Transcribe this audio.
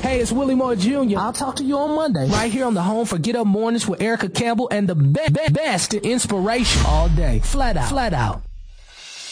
Hey, it's Willie Moore Jr. I'll talk to you on Monday. Right here on the home for Get Up Mornings with Erica Campbell and the best in inspiration all day. Flat out.